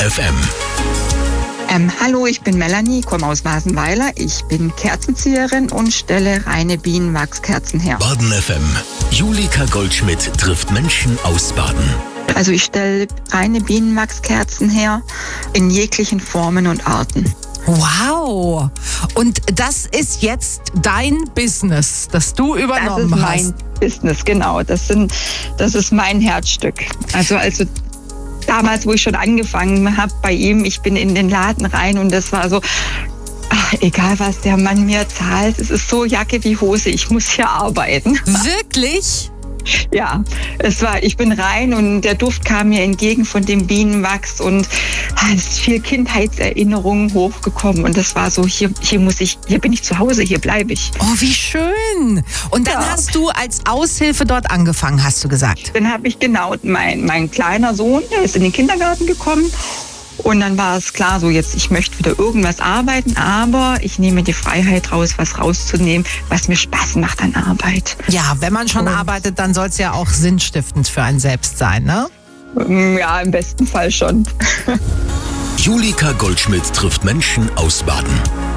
FM. Hallo, ich bin Melanie, komme aus Wasenweiler. Ich bin Kerzenzieherin und stelle reine Bienenwachskerzen her. Baden FM. Julika Goldschmidt trifft Menschen aus Baden. Also ich stelle reine Bienenwachskerzen her in jeglichen Formen und Arten. Wow! Und das ist jetzt dein Business, das du übernommen hast. Das ist mein Business, genau. Das ist mein Herzstück. Also damals, wo ich schon angefangen habe bei ihm, ich bin in den Laden rein und das war so, egal was der Mann mir zahlt, es ist so Jacke wie Hose, ich muss hier arbeiten. Wirklich? Ja, ich bin rein und der Duft kam mir entgegen von dem Bienenwachs und es ist viel Kindheitserinnerungen hochgekommen und das war so, hier bin ich zu Hause, hier bleibe ich. Oh, wie schön. Und dann hast du als Aushilfe dort angefangen, hast du gesagt? Dann habe ich mein kleiner Sohn, der ist in den Kindergarten gekommen. Und dann war es klar, so jetzt, ich möchte wieder irgendwas arbeiten, aber ich nehme die Freiheit raus, was rauszunehmen, was mir Spaß macht an Arbeit. Ja, wenn man schon arbeitet, dann soll es ja auch sinnstiftend für einen selbst sein, ne? Ja, im besten Fall schon. Julika Goldschmidt trifft Menschen aus Baden.